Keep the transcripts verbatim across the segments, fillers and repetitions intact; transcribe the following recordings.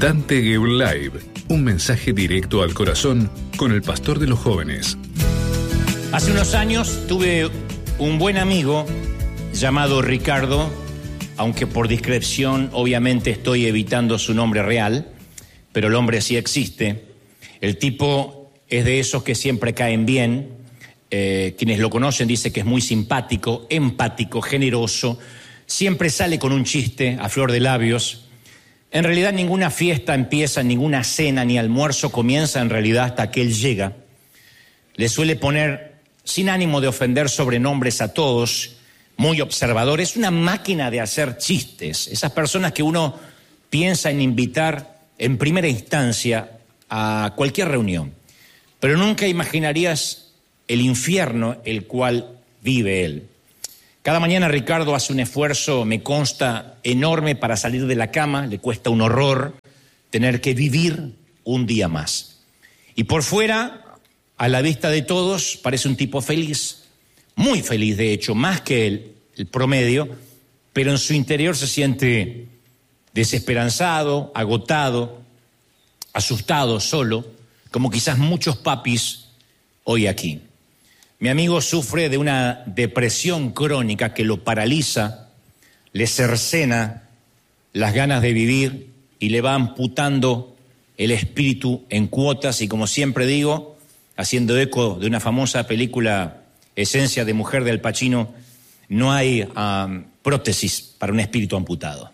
Dante Gebel Live, un mensaje directo al corazón con el pastor de los jóvenes. Hace unos años tuve un buen amigo llamado Ricardo, aunque por discreción obviamente estoy evitando su nombre real, pero el hombre sí existe. El tipo es de esos que siempre caen bien. Eh, quienes lo conocen dicen que es muy simpático, empático, generoso. Siempre sale con un chiste a flor de labios. En realidad ninguna fiesta empieza, ninguna cena ni almuerzo comienza en realidad hasta que él llega. Le suele poner, sin ánimo de ofender, sobrenombres a todos, muy observador. Es una máquina de hacer chistes. Esas personas que uno piensa en invitar en primera instancia a cualquier reunión. Pero nunca imaginarías el infierno el cual vive él. Cada mañana Ricardo hace un esfuerzo, me consta, enorme para salir de la cama. Le cuesta un horror tener que vivir un día más. Y por fuera, a la vista de todos, parece un tipo feliz, muy feliz de hecho, más que el, el promedio, pero en su interior se siente desesperanzado, agotado, asustado, solo, como quizás muchos papis hoy aquí. Mi amigo sufre de una depresión crónica que lo paraliza, le cercena las ganas de vivir y le va amputando el espíritu en cuotas y, como siempre digo, haciendo eco de una famosa película Esencia de mujer de Al Pacino, no hay um, prótesis para un espíritu amputado.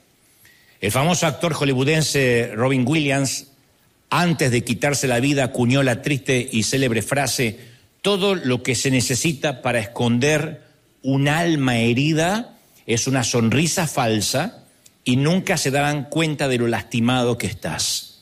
El famoso actor hollywoodense Robin Williams, antes de quitarse la vida, acuñó la triste y célebre frase: todo lo que se necesita para esconder un alma herida es una sonrisa falsa y nunca se darán cuenta de lo lastimado que estás.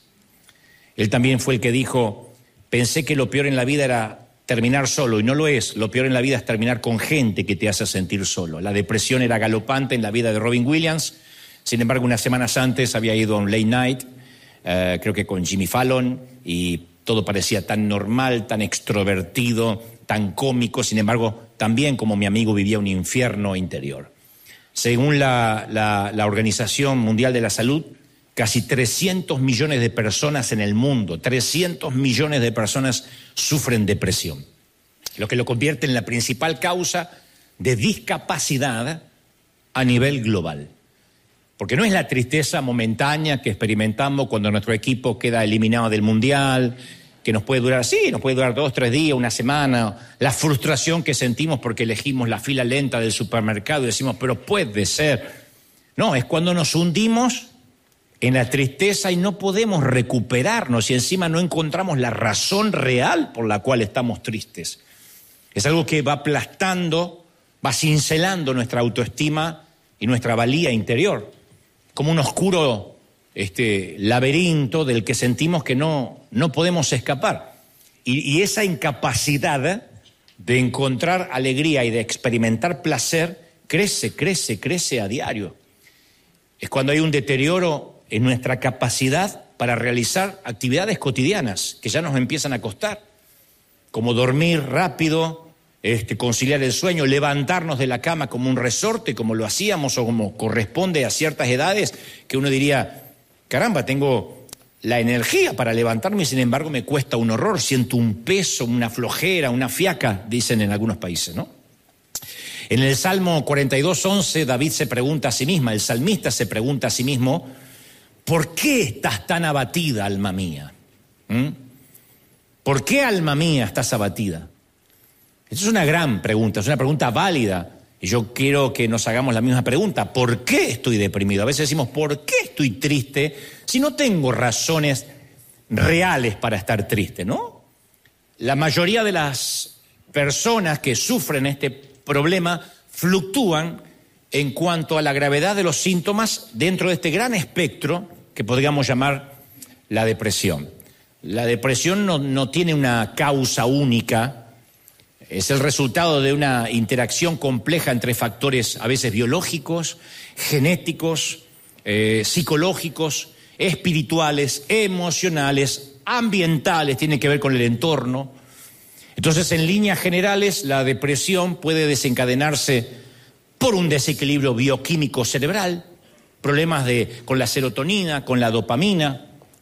Él también fue el que dijo: pensé que lo peor en la vida era terminar solo, y no lo es. Lo peor en la vida es terminar con gente que te hace sentir solo. La depresión era galopante en la vida de Robin Williams. Sin embargo, unas semanas antes había ido a un late night, uh, creo que con Jimmy Fallon, y todo parecía tan normal, tan extrovertido, tan cómico. Sin embargo, también, como mi amigo, vivía un infierno interior. Según la, la, la Organización Mundial de la Salud, casi trescientos millones de personas en el mundo, trescientos millones de personas sufren depresión, lo que lo convierte en la principal causa de discapacidad a nivel global. Porque no es la tristeza momentánea que experimentamos cuando nuestro equipo queda eliminado del Mundial, que nos puede durar, sí, nos puede durar dos, tres días, una semana, la frustración que sentimos porque elegimos la fila lenta del supermercado y decimos, pero puede ser. No, es cuando nos hundimos en la tristeza y no podemos recuperarnos y encima no encontramos la razón real por la cual estamos tristes. Es algo que va aplastando, va cincelando nuestra autoestima y nuestra valía interior, como un oscuro este, laberinto del que sentimos que no, no podemos escapar. Y, y esa incapacidad de encontrar alegría y de experimentar placer crece, crece, crece a diario. Es cuando hay un deterioro en nuestra capacidad para realizar actividades cotidianas que ya nos empiezan a costar, como dormir rápido, este, conciliar el sueño, levantarnos de la cama como un resorte, como lo hacíamos o como corresponde a ciertas edades, que uno diría, caramba, tengo la energía para levantarme y sin embargo me cuesta un horror, siento un peso, una flojera, una fiaca, dicen en algunos países, ¿no? En el Salmo cuarenta y dos, once, David se pregunta a sí misma, el salmista se pregunta a sí mismo, ¿por qué estás tan abatida, alma mía? ¿Mm? ¿Por qué, alma mía, estás abatida? Esa es una gran pregunta, es una pregunta válida. Y yo quiero que nos hagamos la misma pregunta. ¿Por qué estoy deprimido? A veces decimos, ¿por qué estoy triste si no tengo razones reales para estar triste, ¿no? La mayoría de las personas que sufren este problema fluctúan en cuanto a la gravedad de los síntomas dentro de este gran espectro que podríamos llamar la depresión. La depresión no, no tiene una causa única, es el resultado de una interacción compleja entre factores a veces biológicos, genéticos, eh, psicológicos, espirituales, emocionales, ambientales, tiene que ver con el entorno. Entonces, en líneas generales, la depresión puede desencadenarse por un desequilibrio bioquímico cerebral, problemas de, con la serotonina, con la dopamina,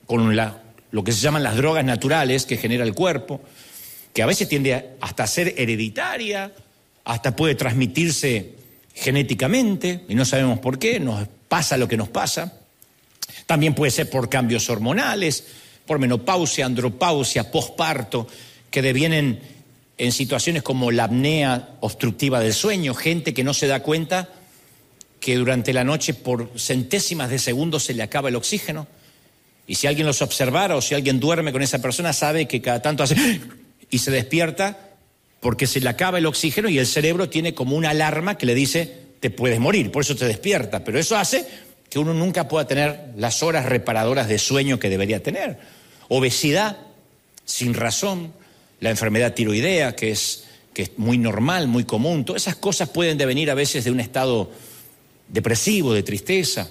con la, lo que se llaman las drogas naturales que genera el cuerpo, que a veces tiende hasta a ser hereditaria, hasta puede transmitirse genéticamente, y no sabemos por qué, nos pasa lo que nos pasa. También puede ser por cambios hormonales, por menopausia, andropausia, posparto, que devienen en situaciones como la apnea obstructiva del sueño, gente que no se da cuenta que durante la noche por centésimas de segundos se le acaba el oxígeno. Y si alguien los observara o si alguien duerme con esa persona, sabe que cada tanto hace y se despierta porque se le acaba el oxígeno y el cerebro tiene como una alarma que le dice te puedes morir, por eso te despierta. Pero eso hace que uno nunca pueda tener las horas reparadoras de sueño que debería tener. Obesidad sin razón, la enfermedad tiroidea que es, que es muy normal, muy común. Todas esas cosas pueden devenir a veces de un estado depresivo, de tristeza.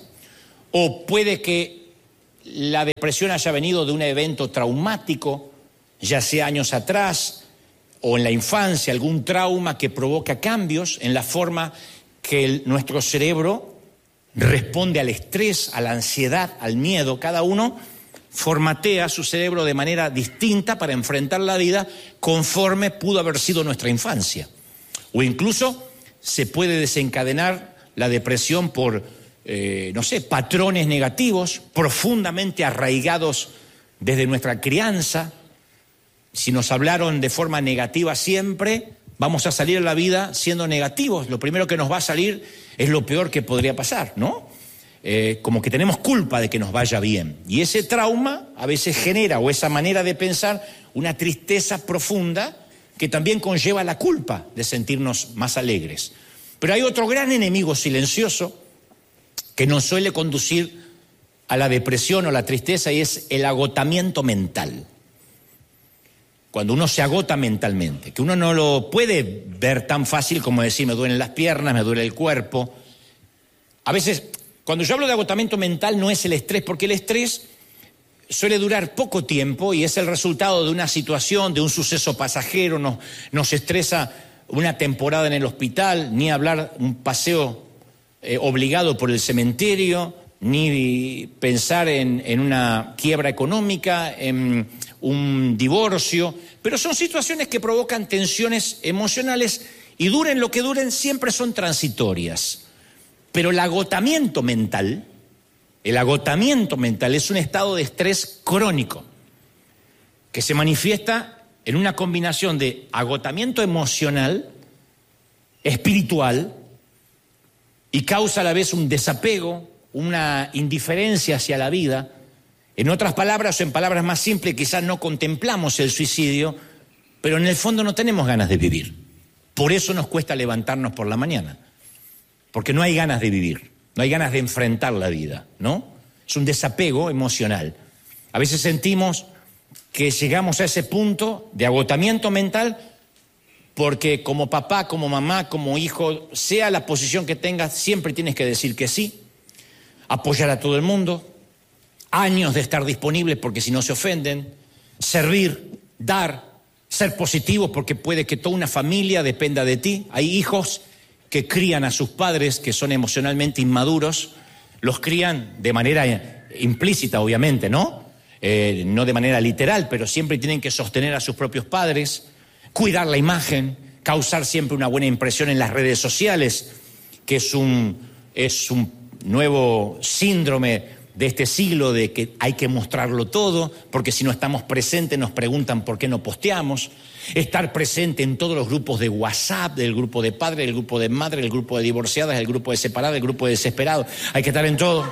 O puede que la depresión haya venido de un evento traumático, ya sea años atrás o en la infancia, algún trauma que provoca cambios en la forma que el, nuestro cerebro responde al estrés, a la ansiedad, al miedo. Cada uno formatea su cerebro de manera distinta para enfrentar la vida conforme pudo haber sido nuestra infancia. O incluso se puede desencadenar la depresión por, eh, no sé, patrones negativos profundamente arraigados desde nuestra crianza. Si nos hablaron de forma negativa siempre, vamos a salir a la vida siendo negativos. Lo primero que nos va a salir es lo peor que podría pasar, ¿no? Eh, como que tenemos culpa de que nos vaya bien. Y ese trauma a veces genera, o esa manera de pensar, una tristeza profunda que también conlleva la culpa de sentirnos más alegres. Pero hay otro gran enemigo silencioso que nos suele conducir a la depresión o la tristeza y es el agotamiento mental. Cuando uno se agota mentalmente, que uno no lo puede ver tan fácil como decir me duelen las piernas, me duele el cuerpo. A veces, cuando yo hablo de agotamiento mental no es el estrés, porque el estrés suele durar poco tiempo y es el resultado de una situación, de un suceso pasajero, nos, nos estresa una temporada en el hospital, ni hablar un paseo eh, obligado por el cementerio, ni pensar en, en una quiebra económica, en un divorcio, pero son situaciones que provocan tensiones emocionales y duren lo que duren, siempre son transitorias. Pero el agotamiento mental, el agotamiento mental es un estado de estrés crónico que se manifiesta en una combinación de agotamiento emocional, espiritual, y causa a la vez un desapego, una indiferencia hacia la vida. En otras palabras, o en palabras más simples, quizás no contemplamos el suicidio, pero en el fondo no tenemos ganas de vivir. Por eso nos cuesta levantarnos por la mañana, porque no hay ganas de vivir, no hay ganas de enfrentar la vida, ¿no? Es un desapego emocional. A veces sentimos que llegamos a ese punto de agotamiento mental porque como papá, como mamá, como hijo, sea la posición que tengas, siempre tienes que decir que sí, apoyar a todo el mundo, años de estar disponible porque si no se ofenden, servir, dar, ser positivos porque puede que toda una familia dependa de ti. Hay hijos que crían a sus padres que son emocionalmente inmaduros, los crían de manera implícita, obviamente, ¿no? Eh, no de manera literal, pero siempre tienen que sostener a sus propios padres, cuidar la imagen, causar siempre una buena impresión en las redes sociales, que es un, es un nuevo síndrome de este siglo de que hay que mostrarlo todo, porque si no estamos presentes nos preguntan por qué no posteamos. Estar presente en todos los grupos de WhatsApp, del grupo de padres, del grupo de madres, del grupo de divorciadas, del grupo de separadas, del grupo de desesperados. Hay que estar en todo.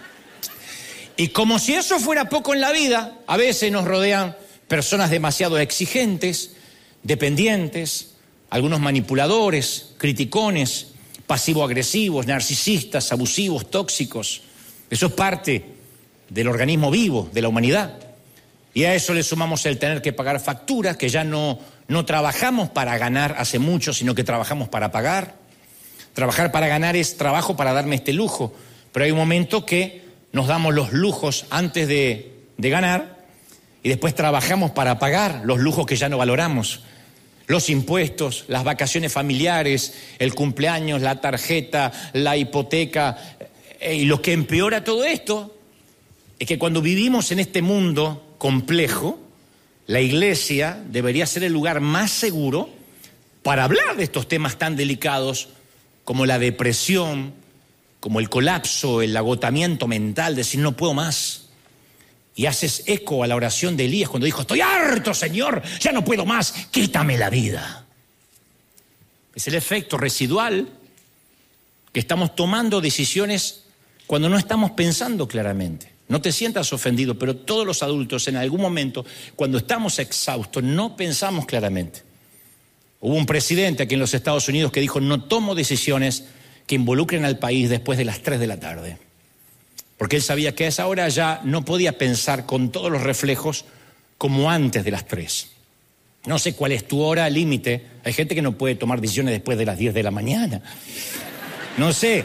Y como si eso fuera poco en la vida, a veces nos rodean personas demasiado exigentes, dependientes, algunos manipuladores, criticones, pasivo-agresivos, narcisistas, abusivos, tóxicos. Eso es parte del organismo vivo, de la humanidad. Y a eso le sumamos el tener que pagar facturas, que ya no, no trabajamos para ganar hace mucho, sino que trabajamos para pagar. Trabajar para ganar es trabajo para darme este lujo, pero hay un momento que nos damos los lujos antes de, de ganar y después trabajamos para pagar los lujos que ya no valoramos. Los impuestos, las vacaciones familiares, el cumpleaños, la tarjeta, la hipoteca. Y lo que empeora todo esto es que cuando vivimos en este mundo complejo, la iglesia debería ser el lugar más seguro para hablar de estos temas tan delicados como la depresión, como el colapso, el agotamiento mental, decir no puedo más. Y haces eco a la oración de Elías cuando dijo, estoy harto, Señor, ya no puedo más, quítame la vida. Es el efecto residual que estamos tomando decisiones cuando no estamos pensando claramente. No te sientas ofendido, pero todos los adultos en algún momento, cuando estamos exhaustos, no pensamos claramente. Hubo un presidente aquí en los Estados Unidos que dijo, no tomo decisiones que involucren al país después de las tres de la tarde. Porque él sabía que a esa hora ya no podía pensar con todos los reflejos como antes de las tres. No sé cuál es tu hora límite. Hay gente que no puede tomar decisiones después de las diez de la mañana. No sé.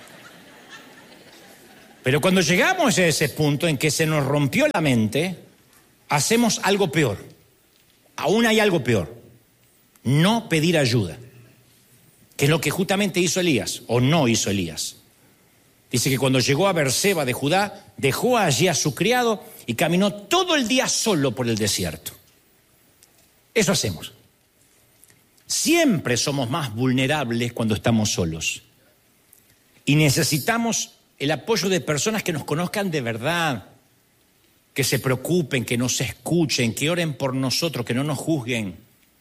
Pero cuando llegamos a ese punto en que se nos rompió la mente, hacemos algo peor. Aún hay algo peor. No pedir ayuda. Que es lo que justamente hizo Elías, o no hizo Elías. Dice que cuando llegó a Beerseba de Judá, dejó allí a su criado y caminó todo el día solo por el desierto. Eso hacemos. Siempre somos más vulnerables cuando estamos solos. Y necesitamos el apoyo de personas que nos conozcan de verdad, que se preocupen, que nos escuchen, que oren por nosotros, que no nos juzguen.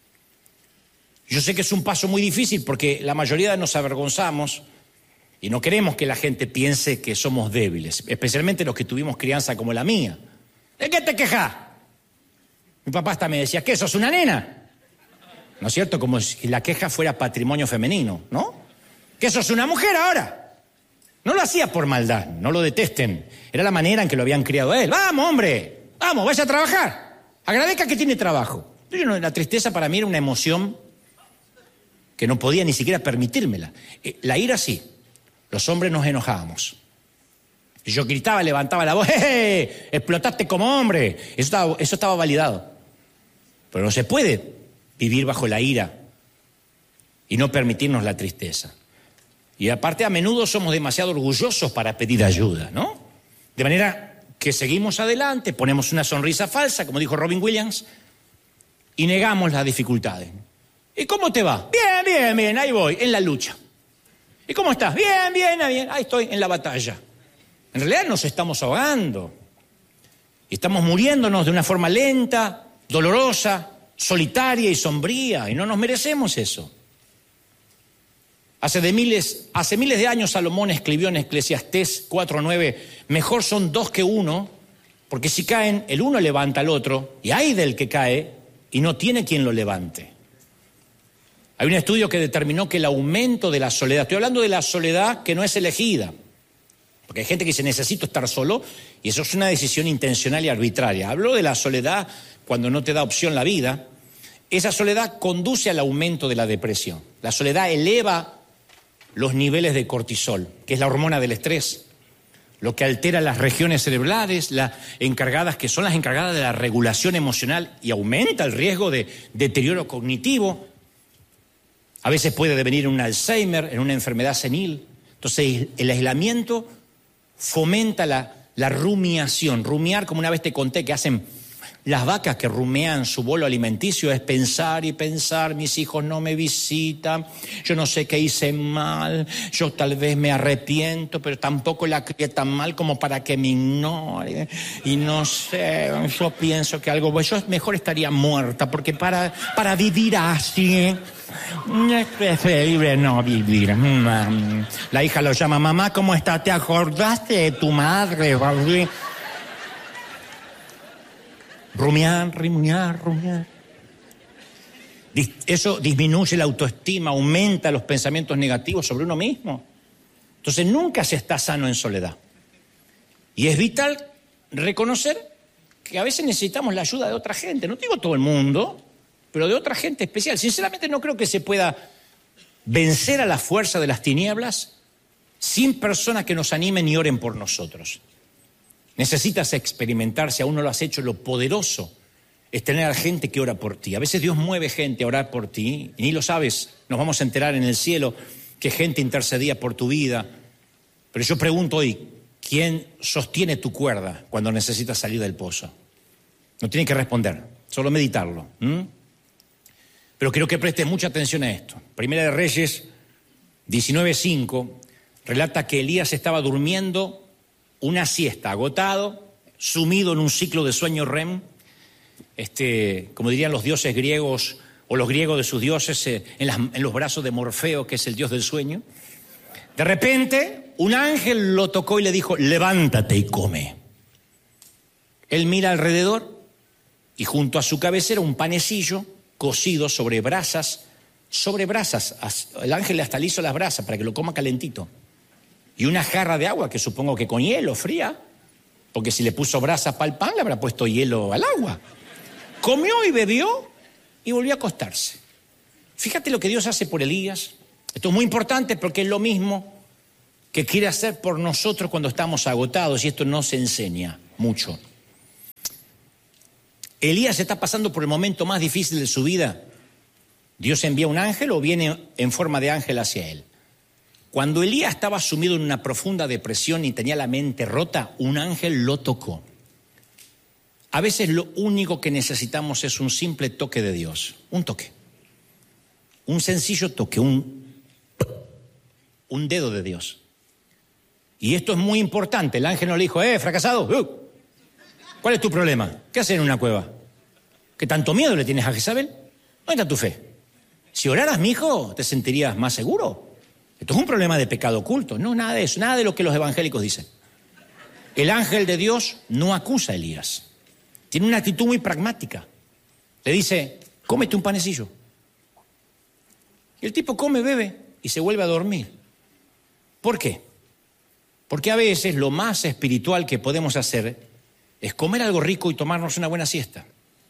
Yo sé que es un paso muy difícil porque la mayoría nos avergonzamos y no queremos que la gente piense que somos débiles, especialmente los que tuvimos crianza como la mía. ¿De qué te quejas? Mi papá hasta me decía, ¿qué, sos una nena? ¿No es cierto? Como si la queja fuera patrimonio femenino, ¿no? ¿Qué, sos una mujer ahora? No lo hacía por maldad, no lo detesten. Era la manera en que lo habían criado a él. ¡Vamos, hombre! ¡Vamos, vaya a trabajar! Agradezca que tiene trabajo. Pero la tristeza para mí era una emoción que no podía ni siquiera permitírmela. La ira sí. Los hombres nos enojábamos. Y yo gritaba, levantaba la voz, ¡eh! ¡Explotaste como hombre! Eso estaba, eso estaba validado. Pero no se puede vivir bajo la ira y no permitirnos la tristeza. Y aparte a menudo somos demasiado orgullosos para pedir ayuda, ¿no? De manera que seguimos adelante, ponemos una sonrisa falsa, como dijo Robin Williams, y negamos las dificultades. ¿Y cómo te va? Bien, bien, bien, ahí voy, en la lucha. ¿Y cómo estás? Bien, bien, bien, ahí estoy, en la batalla. En realidad nos estamos ahogando. Y estamos muriéndonos de una forma lenta, dolorosa, solitaria y sombría, y no nos merecemos eso. Hace, de miles, hace miles de años Salomón escribió en Eclesiastés cuatro nueve, mejor son dos que uno, porque si caen, el uno levanta al otro, y hay del que cae y no tiene quien lo levante. Hay un estudio que determinó que el aumento de la soledad, estoy hablando de la soledad que no es elegida, porque hay gente que dice necesito estar solo, y eso es una decisión intencional y arbitraria. Hablo de la soledad cuando no te da opción la vida. Esa soledad conduce al aumento de la depresión. La soledad eleva los niveles de cortisol, que es la hormona del estrés, lo que altera las regiones cerebrales, las encargadas, que son las encargadas de la regulación emocional y aumenta el riesgo de deterioro cognitivo. A veces puede devenir un Alzheimer, en una enfermedad senil. Entonces el aislamiento fomenta la, la rumiación. Rumiar, como una vez te conté, que hacen las vacas que rumean su bolo alimenticio, es pensar y pensar, mis hijos no me visitan, yo no sé qué hice mal, yo tal vez me arrepiento, pero tampoco la crié tan mal como para que me ignore, y no sé, yo pienso que algo, pues yo mejor estaría muerta, porque para, para vivir así, es preferible no vivir. La hija lo llama, mamá, ¿cómo estás? ¿Te acordaste de tu madre? Rumiar, rumiar, rumiar. Eso disminuye la autoestima, aumenta los pensamientos negativos sobre uno mismo. Entonces nunca se está sano en soledad. Y es vital reconocer que a veces necesitamos la ayuda de otra gente. No digo todo el mundo, pero de otra gente especial. Sinceramente no creo que se pueda vencer a la fuerza de las tinieblas sin personas que nos animen y oren por nosotros. Necesitas experimentar, si aún no lo has hecho, lo poderoso es tener a gente que ora por ti. A veces Dios mueve gente a orar por ti y ni lo sabes. Nos vamos a enterar en el cielo que gente intercedía por tu vida. Pero yo pregunto hoy, ¿quién sostiene tu cuerda cuando necesitas salir del pozo? No tienes que responder, solo meditarlo. ¿Mm? Pero quiero que prestes mucha atención a esto. Primera de Reyes diecinueve cinco relata que Elías estaba durmiendo una siesta, agotado, sumido en un ciclo de sueño R E M, este, como dirían los dioses griegos o los griegos de sus dioses, eh, en, las, en los brazos de Morfeo, que es el dios del sueño. De repente, un ángel lo tocó y le dijo, levántate y come. Él mira alrededor y junto a su cabecera un panecillo cocido sobre brasas, sobre brasas. El ángel hasta le hizo las brasas para que lo coma calentito. Y una jarra de agua, que supongo que con hielo, fría, porque si le puso brasas para el pan, le habrá puesto hielo al agua. Comió y bebió y volvió a acostarse. Fíjate lo que Dios hace por Elías. Esto es muy importante porque es lo mismo que quiere hacer por nosotros cuando estamos agotados, y esto no se enseña mucho. Elías está pasando por el momento más difícil de su vida. Dios envía un ángel o viene en forma de ángel hacia él. Cuando Elías estaba sumido en una profunda depresión y tenía la mente rota, un ángel lo tocó. A veces lo único que necesitamos es un simple toque de Dios, un toque. Un sencillo toque, un, un dedo de Dios. Y esto es muy importante. El ángel no le dijo, eh, fracasado, uh, ¿cuál es tu problema? ¿Qué haces en una cueva? ¿Qué tanto miedo le tienes a Jezabel? ¿Dónde está tu fe? Si oraras, mijo, te sentirías más seguro. Esto es un problema de pecado oculto. No, nada de eso, nada de lo que los evangélicos dicen. El ángel de Dios no acusa a Elías. Tiene una actitud muy pragmática. Le dice, cómete un panecillo. Y el tipo come, bebe y se vuelve a dormir. ¿Por qué? Porque a veces lo más espiritual que podemos hacer es comer algo rico y tomarnos una buena siesta.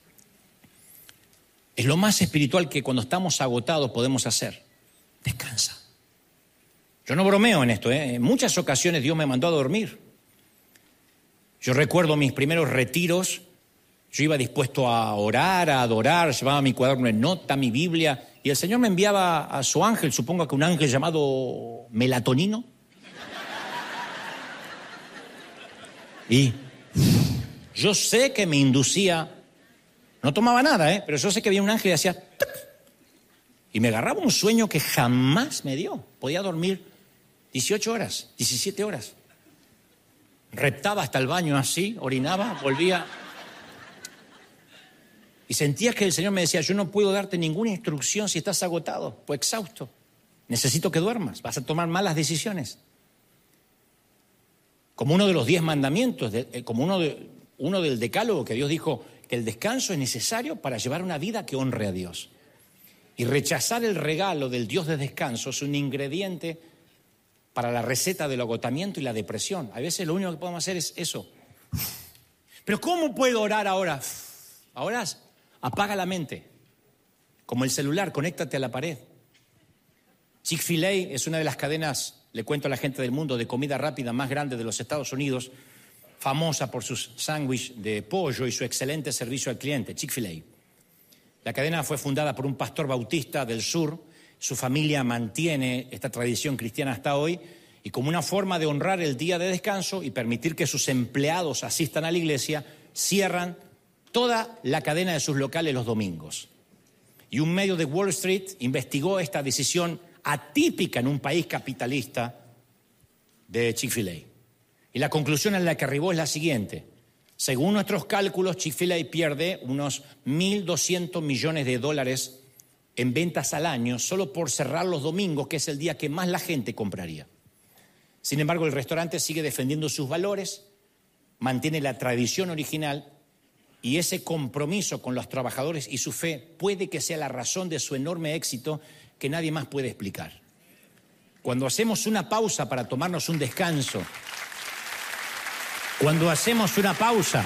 Es lo más espiritual que cuando estamos agotados podemos hacer. Descansa. Yo no bromeo en esto, ¿eh? En muchas ocasiones Dios me mandó a dormir. Yo recuerdo mis primeros retiros, yo iba dispuesto a orar, a adorar, llevaba mi cuaderno de nota, mi Biblia, y el Señor me enviaba a su ángel, supongo que un ángel llamado Melatonino. Y yo sé que me inducía, no tomaba nada, ¿eh? Pero yo sé que había un ángel que hacía ¡tuc! Y me agarraba un sueño que jamás me dio. Podía dormir dieciocho horas, diecisiete horas. Reptaba hasta el baño así, orinaba, volvía. Y sentía que el Señor me decía, yo no puedo darte ninguna instrucción si estás agotado, pues exhausto. Necesito que duermas, vas a tomar malas decisiones. Como uno de los diez mandamientos, de, como uno, de, uno del decálogo que Dios dijo que el descanso es necesario para llevar una vida que honre a Dios. Y rechazar el regalo del Dios de descanso es un ingrediente para la receta del agotamiento y la depresión. A veces lo único que podemos hacer es eso. Pero ¿cómo puedo orar ahora? Ahora apaga la mente. Como el celular, conéctate a la pared. Chick-fil-A es una de las cadenas, le cuento a la gente del mundo, de comida rápida más grande de los Estados Unidos, famosa por sus sándwiches de pollo y su excelente servicio al cliente, Chick-fil-A. La cadena fue fundada por un pastor bautista del sur. Su familia mantiene esta tradición cristiana hasta hoy, y como una forma de honrar el día de descanso y permitir que sus empleados asistan a la iglesia, cierran toda la cadena de sus locales los domingos. Y un medio de Wall Street investigó esta decisión atípica en un país capitalista de Chick-fil-A. Y la conclusión a la que arribó es la siguiente. Según nuestros cálculos, Chick-fil-A pierde unos mil doscientos millones de dólares en ventas al año solo por cerrar los domingos, que es el día que más la gente compraría. Sin embargo, el restaurante sigue defendiendo sus valores, mantiene la tradición original, y ese compromiso con los trabajadores y su fe puede que sea la razón de su enorme éxito que nadie más puede explicar. Cuando hacemos una pausa para tomarnos un descanso, cuando hacemos una pausa,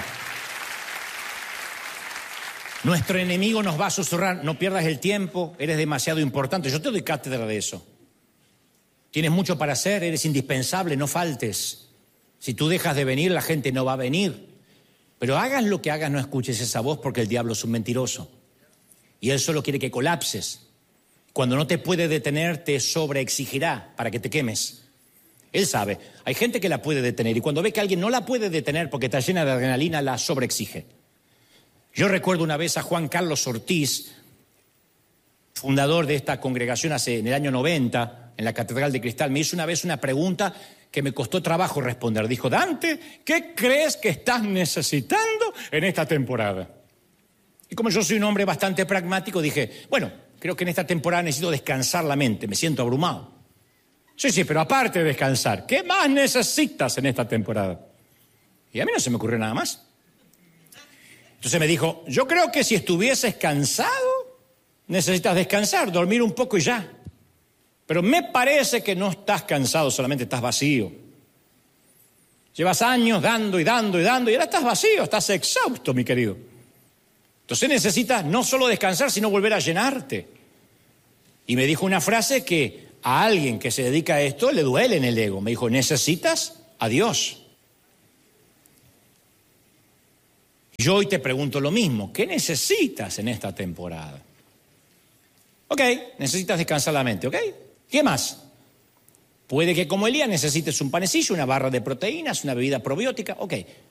nuestro enemigo nos va a susurrar, no pierdas el tiempo, eres demasiado importante. Yo te doy cátedra de eso. Tienes mucho para hacer, eres indispensable, no faltes. Si tú dejas de venir, la gente no va a venir. Pero hagas lo que hagas, no escuches esa voz, porque el diablo es un mentiroso. Y él solo quiere que colapses. Cuando no te puede detener, te sobreexigirá para que te quemes. Él sabe. Hay gente que la puede detener y cuando ve que alguien no la puede detener porque está llena de adrenalina, la sobreexige. Yo recuerdo una vez a Juan Carlos Ortiz, fundador de esta congregación hace, en el año noventa, en la Catedral de Cristal, me hizo una vez una pregunta que me costó trabajo responder. Dijo, Dante, ¿qué crees que estás necesitando en esta temporada? Y como yo soy un hombre bastante pragmático, dije, bueno, creo que en esta temporada necesito descansar la mente, me siento abrumado. Sí, sí, pero aparte de descansar, ¿qué más necesitas en esta temporada? Y a mí no se me ocurrió nada más. Entonces me dijo, yo creo que si estuvieses cansado, necesitas descansar, dormir un poco y ya. Pero me parece que no estás cansado, solamente estás vacío. Llevas años dando y dando y dando y ahora estás vacío, estás exhausto, mi querido. Entonces necesitas no solo descansar, sino volver a llenarte. Y me dijo una frase que a alguien que se dedica a esto le duele en el ego. Me dijo, necesitas a Dios. Yo hoy te pregunto lo mismo, ¿qué necesitas en esta temporada? Ok, necesitas descansar la mente, ¿ok? ¿Qué más? Puede que como Elías necesites un panecillo, una barra de proteínas, una bebida probiótica, ok.